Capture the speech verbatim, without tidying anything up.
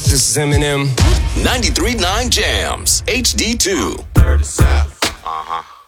This is Eminem. ninety-three point nine Jams, H D two. Dirty South. Uh huh.